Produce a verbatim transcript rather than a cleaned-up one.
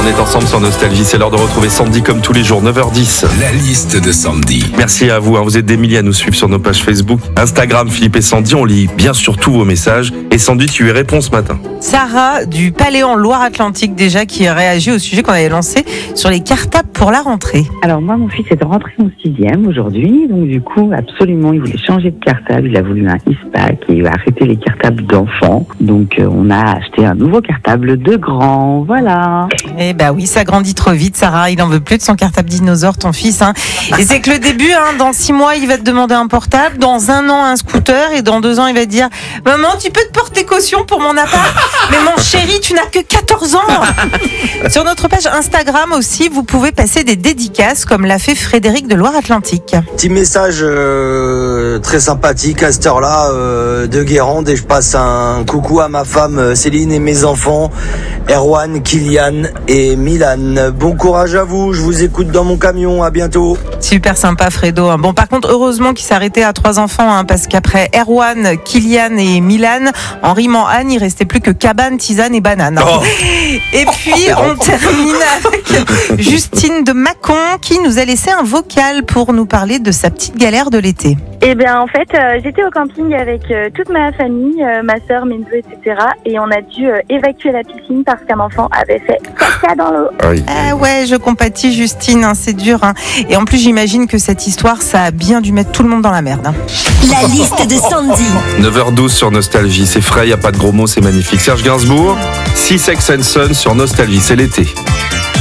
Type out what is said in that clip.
On est ensemble sur Nostalgie, c'est l'heure de retrouver Sandy comme tous les jours, neuf heures dix. La liste de Sandy. Merci à vous, hein. Vous êtes des milliers à nous suivre sur nos pages Facebook, Instagram, Philippe et Sandy. On lit bien sûr tous vos messages. Et Sandy, tu y réponds ce matin. Sarah du Palais en Loire-Atlantique déjà qui réagit au sujet qu'on avait lancé sur les cartables pour la rentrée. Alors moi, mon fils est rentré en sixième aujourd'hui, donc du coup, absolument, il voulait changer de cartable. Il a voulu un ISPAC et il va arrêter les cartables d'enfants. Donc euh, on a acheté un nouveau cartable de grand, voilà. Eh bah oui, ça grandit trop vite, Sarah. Il en veut plus de son cartable dinosaure, ton fils. Hein. Et c'est que le début, hein, dans six mois, il va te demander un portable, dans un an, un scooter, et dans deux ans, il va te dire « Maman, tu peux te porter caution pour mon appart ?» Mais mon chéri, tu n'as que quatorze ans. Sur notre page Instagram aussi, vous pouvez passer des dédicaces, comme l'a fait Frédéric de Loire-Atlantique. Petit message euh, très sympathique à cette heure-là euh, de Guérande, et je passe un coucou à ma femme euh, Céline et mes enfants Erwan, Kylian et Milan. Bon courage à vous, je vous écoute dans mon camion, à bientôt. Super sympa Fredo. Bon, par contre, heureusement qu'il s'est arrêté à trois enfants, hein, parce qu'après Erwan, Kylian et Milan, en rimant Anne, il restait plus que cabane, tisane et banane. Hein. Oh. Et puis, on termine avec Justine de Mâcon qui nous a laissé un vocal pour nous parler de sa petite galère de l'été. Eh bien, en fait, euh, j'étais au camping avec euh, toute ma famille, euh, ma sœur, mes neveux, et cetera. Et on a dû euh, évacuer la piscine parce qu'un enfant avait fait caca dans l'eau. Oui. Ah ouais, je compatis Justine, hein, c'est dur. Hein. Et en plus, j'imagine que cette histoire, ça a bien dû mettre tout le monde dans la merde. Hein. La liste de Sandy. neuf heures douze sur Nostalgie, c'est frais, il n'y a pas de gros mots, c'est magnifique. Serge Gainsbourg, Six Sex and Son sur Nostalgie, c'est l'été.